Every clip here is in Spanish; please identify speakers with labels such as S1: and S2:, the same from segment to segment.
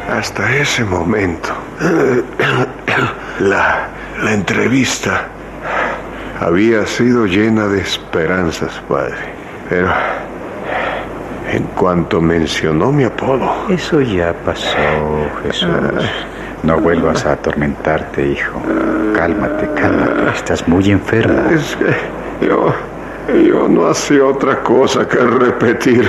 S1: Hasta ese momento, la entrevista había sido llena de esperanzas, padre. Pero en cuanto mencionó mi apodo...
S2: Eso ya pasó, Jesús. No vuelvas a atormentarte, hijo. Cálmate. Estás muy enfermo.
S1: Es que yo no hacía otra cosa que repetir.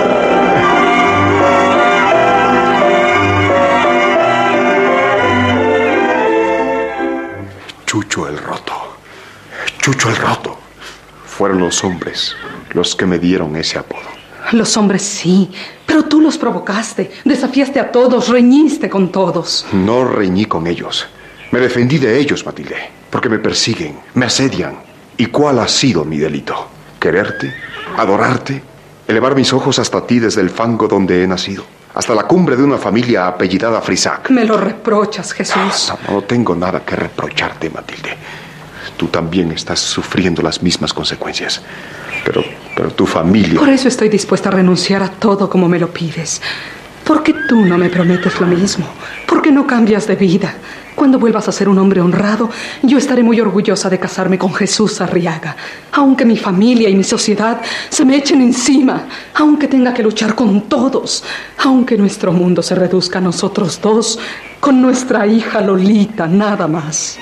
S3: Chucho el Roto. Chucho el Roto. Fueron los hombres los que me dieron ese apodo.
S4: Los hombres sí, pero tú los provocaste. Desafiaste a todos, reñiste con todos.
S3: No reñí con ellos. Me defendí de ellos, Matilde, porque me persiguen, me asedian. ¿Y cuál ha sido mi delito? ¿Quererte? ¿Adorarte? ¿Elevar mis ojos hasta ti desde el fango donde he nacido? Hasta la cumbre de una familia apellidada Frisac.
S4: Me lo reprochas, Jesús.
S3: No tengo nada que reprocharte, Matilde. Tú también estás sufriendo las mismas consecuencias. Pero tu familia...
S4: Por eso estoy dispuesta a renunciar a todo como me lo pides. ¿Por qué tú no me prometes lo mismo? ¿Por qué no cambias de vida? Cuando vuelvas a ser un hombre honrado, yo estaré muy orgullosa de casarme con Jesús Arriaga. Aunque mi familia y mi sociedad se me echen encima, aunque tenga que luchar con todos, aunque nuestro mundo se reduzca a nosotros dos, con nuestra hija Lolita, nada más.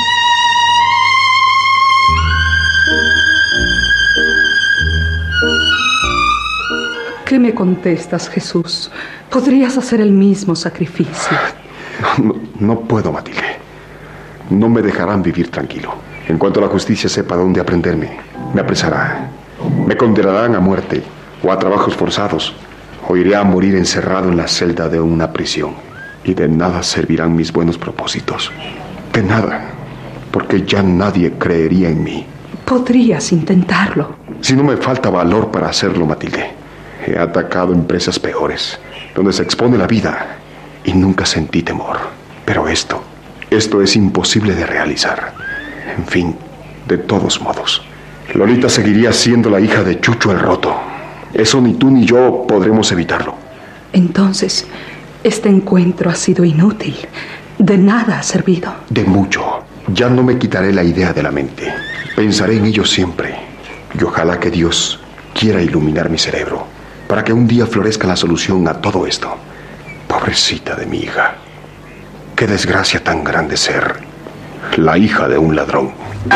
S4: ¿Qué me contestas, Jesús? ¿Podrías hacer el mismo sacrificio?
S3: No puedo, Matilde. No me dejarán vivir tranquilo. En cuanto la justicia sepa dónde aprenderme, me apresará. Me condenarán a muerte o a trabajos forzados, o iré a morir encerrado en la celda de una prisión. Y de nada servirán mis buenos propósitos. De nada, porque ya nadie creería en mí.
S4: Podrías intentarlo.
S3: Si no me falta valor para hacerlo, Matilde. He atacado empresas peores, donde se expone la vida, y nunca sentí temor. Pero esto es imposible de realizar. En fin, de todos modos, Lolita seguiría siendo la hija de Chucho el Roto. Eso ni tú ni yo podremos evitarlo.
S4: Entonces, este encuentro ha sido inútil. De nada ha servido.
S3: De mucho. Ya no me quitaré la idea de la mente. Pensaré en ello siempre. Y ojalá que Dios quiera iluminar mi cerebro para que un día florezca la solución a todo esto. Pobrecita de mi hija. Qué desgracia tan grande ser la hija de un ladrón.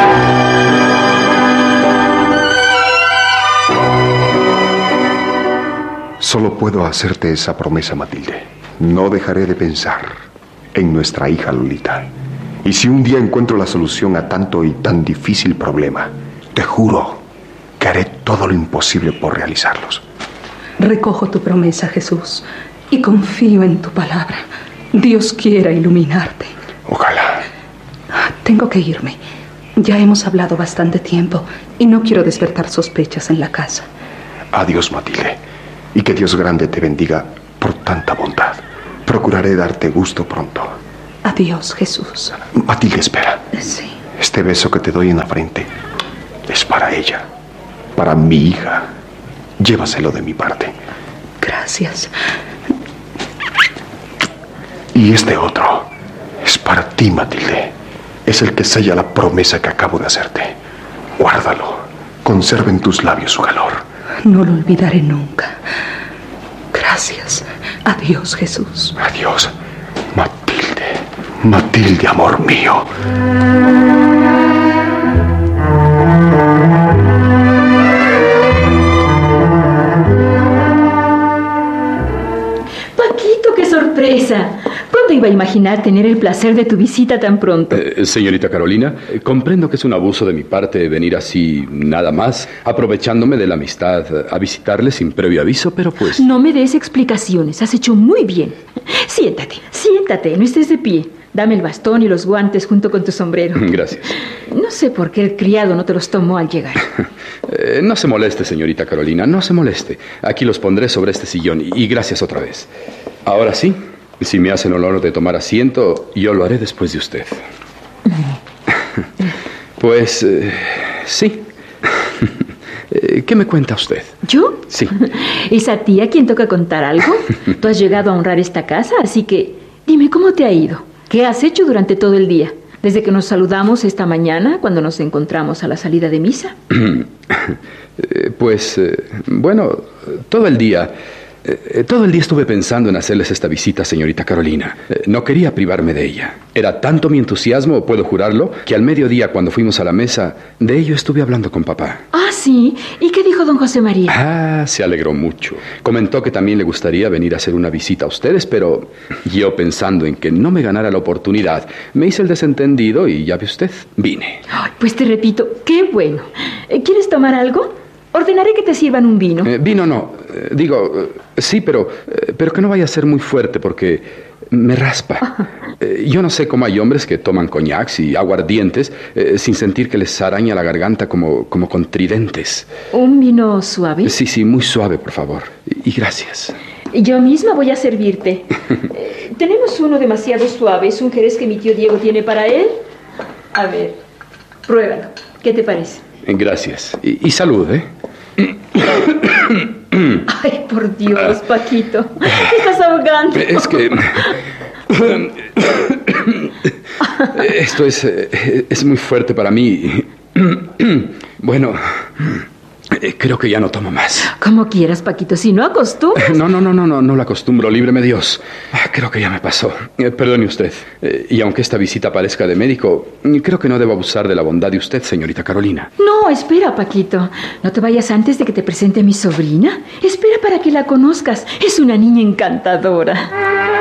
S3: Solo puedo hacerte esa promesa, Matilde. No dejaré de pensar en nuestra hija Lolita. Y si un día encuentro la solución a tanto y tan difícil problema, te juro que haré todo lo imposible por realizarlos.
S4: Recojo tu promesa, Jesús, y confío en tu palabra. Dios quiera iluminarte.
S3: Ojalá.
S4: Tengo que irme. Ya hemos hablado bastante tiempo y no quiero despertar sospechas en la casa.
S3: Adiós, Matilde. Y que Dios grande te bendiga por tanta bondad. Procuraré darte gusto pronto.
S4: Adiós, Jesús.
S3: Matilde, espera.
S4: Sí.
S3: Este beso que te doy en la frente es para ella, para mi hija. Llévaselo de mi parte.
S4: Gracias.
S3: Y este otro es para ti, Matilde. Es el que sella la promesa que acabo de hacerte. Guárdalo. Conserva en tus labios su calor.
S4: No lo olvidaré nunca. Gracias. Adiós, Jesús.
S3: Adiós, Matilde. Matilde, amor mío.
S5: Paquito, qué sorpresa. ¿Cuándo iba a imaginar tener el placer de tu visita tan pronto?
S6: Señorita Carolina, comprendo que es un abuso de mi parte venir así, nada más, aprovechándome de la amistad, a visitarle sin previo aviso, pero pues...
S5: No me des explicaciones, has hecho muy bien. Siéntate, no estés de pie. Dame el bastón y los guantes junto con tu sombrero.
S6: Gracias.
S5: No sé por qué el criado no te los tomó al llegar.
S6: No se moleste, señorita Carolina, no se moleste. Aquí los pondré sobre este sillón y gracias otra vez. Ahora sí, si me hacen el honor de tomar asiento, yo lo haré después de usted. Pues, sí. ¿Qué me cuenta usted?
S5: ¿Yo?
S6: Sí.
S5: ¿Es a ti a quien toca contar algo? Tú has llegado a honrar esta casa, así que dime, ¿cómo te ha ido? ¿Qué has hecho durante todo el día? Desde que nos saludamos esta mañana, cuando nos encontramos a la salida de misa.
S6: Bueno, todo el día estuve pensando en hacerles esta visita, señorita Carolina. No quería privarme de ella. Era tanto mi entusiasmo, puedo jurarlo, que al mediodía, cuando fuimos a la mesa, de ello estuve hablando con papá.
S5: Ah, sí. ¿Y qué dijo don José María?
S6: Se alegró mucho. Comentó que también le gustaría venir a hacer una visita a ustedes, pero yo, pensando en que no me ganara la oportunidad, me hice el desentendido y ya ve usted, vine.
S5: Ay, pues te repito, qué bueno. ¿Quieres tomar algo? Ordenaré que te sirvan un vino.
S6: Vino no. Sí, pero que no vaya a ser muy fuerte porque me raspa. Yo no sé cómo hay hombres que toman coñacs y aguardientes sin sentir que les araña la garganta como con tridentes.
S5: ¿Un vino suave?
S6: Sí, muy suave, por favor. Y gracias.
S5: Yo misma voy a servirte. Tenemos uno demasiado suave. Es un jerez que mi tío Diego tiene para él. A ver, pruébalo. ¿Qué te parece?
S6: Gracias. Y salud, ¿eh?
S5: Ay, por Dios, Paquito. Te estás ahogando.
S6: Es que... Esto es muy fuerte para mí. Bueno, creo que ya no tomo más.
S5: Como quieras, Paquito. Si no acostumbras...
S6: No lo acostumbro. Líbreme Dios. Creo que ya me pasó. Perdone usted. Y aunque esta visita parezca de médico, creo que no debo abusar de la bondad de usted, señorita Carolina.
S5: No, espera, Paquito. No te vayas antes de que te presente a mi sobrina. Espera para que la conozcas. Es una niña encantadora.